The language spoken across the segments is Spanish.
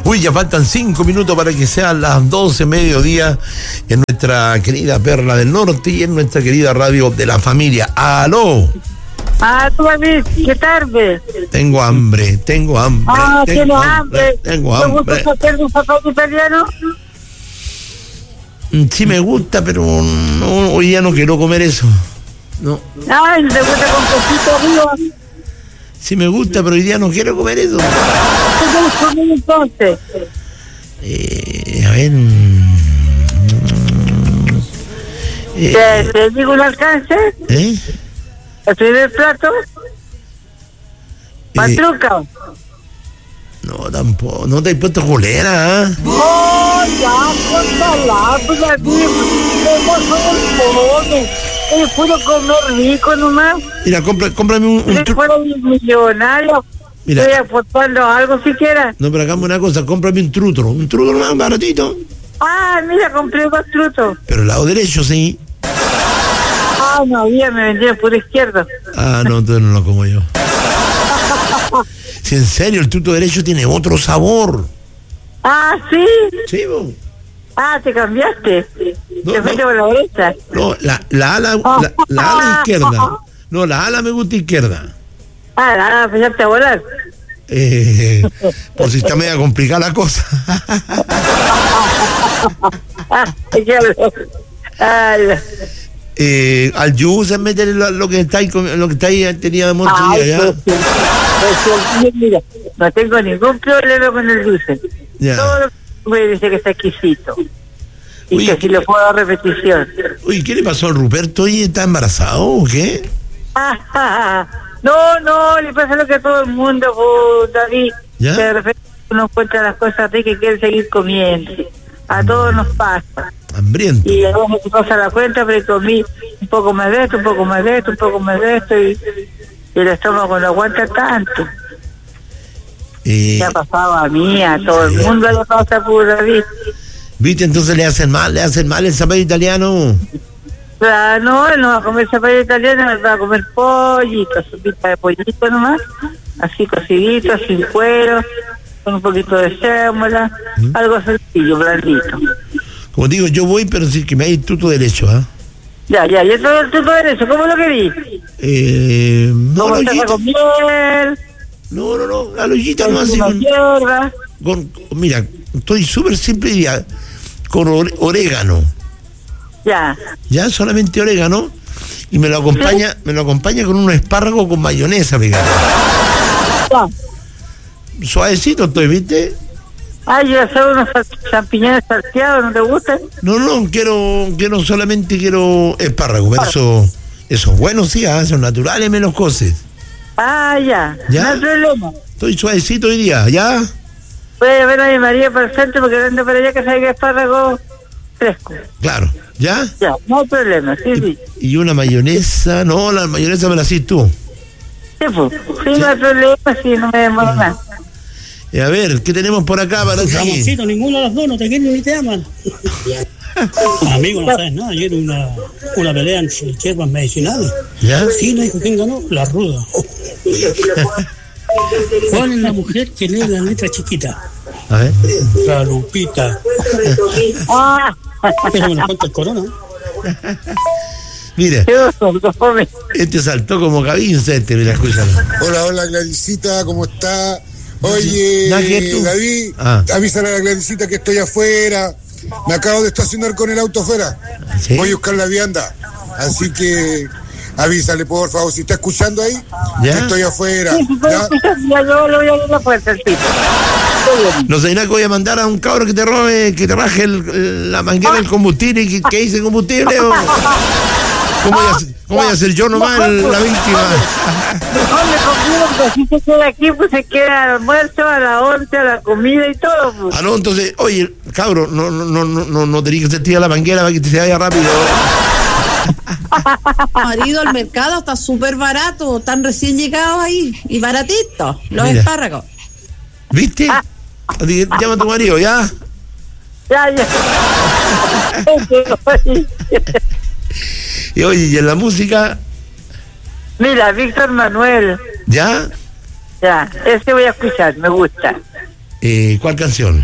Uy, ya faltan 5 minutos para que sean las 12 mediodía en nuestra querida Perla del Norte y en nuestra querida radio de la familia. ¡Aló! Tú, David, qué tarde. Tengo hambre. Tengo hambre. ¿Te gusta hacer un zapato italiano? Sí me gusta, pero no, hoy día no quiero comer eso. No. Ay, ¿te gusta con quesito arriba? Sí me gusta, pero hoy día no quiero comer eso. ¿Qué quieres comer entonces? A ver... ¿Te digo un alcance? ¿El primer plato? ¿Matruca? No, tampoco. No te he puesto colera, ¿eh? ¡Oh, ya! ¡Cóntala! ¡Pues a ti! ¡Es puro comer rico nomás! Mira, cómprame un fuera millonario. Mira. Estoy aportando algo siquiera. No, pero hagamos una cosa, cómprame un trutro. Un trutro más baratito. Mira, compré más truto. Pero el lado derecho, sí. No, ya me vendía por izquierda. No, entonces no lo como yo. Si en serio, el truto derecho tiene otro sabor. ¿Sí? Sí, vos. Te cambiaste. Te fuiste por la derecha. No, la ala izquierda. No, la ala me gusta izquierda. La ala, empezaste a volar. Por si está media complicada la cosa. Al yugo se mete lo que está ahí, tenía de morcilla, ¿ya? Mira, no tengo ningún problema con el dulce. Ya. Todo lo que me dice que está exquisito. Y Uy, que si le puedo dar repetición. Uy, ¿qué le pasó al Ruperto? ¿Y está embarazado o qué? No, le pasa lo que a todo el mundo, David. ¿Ya? De repente uno encuentra las cosas ricas y quiere seguir comiendo. A todos nos pasa. Hambriento. Y a veces se pasa la cuenta, pero comí un poco más de esto, un poco más de esto, un poco más de esto, y el estómago no aguanta tanto. Me ha pasado a mí, a todo el mundo le pasa, David. ¿Viste? Entonces le hacen mal el zapato italiano. No, él no va a comer zapato italiano, él va a comer pollito, sopita de pollito nomás, así cocidito, sin cuero, con un poquito de sémola, algo sencillo, blandito. Como digo, yo voy, pero sí que me hay tuto derecho, ¿ah? Ya, todo el tuto derecho, ¿cómo lo querís? No, ¿Cómo se con miel? No, la lollita no hace mira, estoy súper simple día, con orégano. Ya, solamente orégano, y me lo acompaña con un espárrago con mayonesa, fíjate. Suavecito estoy, ¿viste? Yo hacer unos champiñones salteados, ¿no te gustan? No, solamente quiero espárrago, pero eso es bueno, sí, son naturales, me los coces. Ya, no hay problema. Estoy suavecito hoy día, ¿ya? Voy a ver a mi María para el centro porque ando para allá que salga espárrago fresco. Claro, ¿ya? Ya, no hay problema, sí. Y una mayonesa, no, la mayonesa me la haces tú. Sí, no hay problema, sí, no me demoro nada. A ver, ¿qué tenemos por acá para ti? Ramoncito, ninguno de los dos no te quieren ni te aman. Amigo, no sabes nada. Ayer una pelea entre hierbas medicinales. ¿Ya? Sí, no dijo quién ganó, la ruda. ¿Cuál es la mujer que lee la letra chiquita? A ver. La Lupita. Eso me lo cuenta el Corona. Mira, este saltó como Gavinza, mira, escúchalo. Hola, Claricita, ¿cómo está? Oye, David, avísale a la Claricita que estoy afuera. Me acabo de estacionar con el auto afuera. ¿Sí? Voy a buscar la vianda. Así que avísale, por favor, si está escuchando ahí, que estoy afuera. Ya yo lo voy a abrir la puerta, el tipo. No sé nada que voy a mandar a un cabro que te robe, que te baje la manguera del combustible y que hice combustible. ¿Cómo voy a ser yo nomás la víctima? Mejor le conviene que así se queda aquí, pues se queda al almuerzo, a la once, a la comida y todo. Pues. No, entonces, oye, cabro, no tenés que sentir la manguera para que te se vaya rápido. Marido, el mercado está súper barato, están recién llegados ahí y baratitos los espárragos. ¿Viste? Llama a tu marido, ¿ya? Ya. Y oye, ¿y en la música? Mira, Víctor Manuel. ¿Ya? Ya, ese voy a escuchar, me gusta. ¿Cuál canción?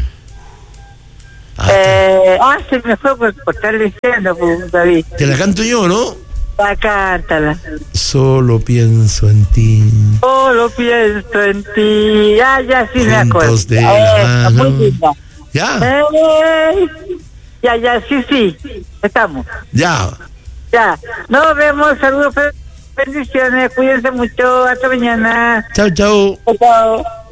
Se me fue por estar diciendo, David. Te la canto yo, ¿no? Cántala. Solo pienso en ti. Solo pienso en ti. Ya sí me acuerdo. De la mano. Muy linda. ¿Ya? Ya, sí. Estamos. Ya. Nos vemos. Saludos, bendiciones. Cuídense mucho. Hasta mañana. Chao. Chao.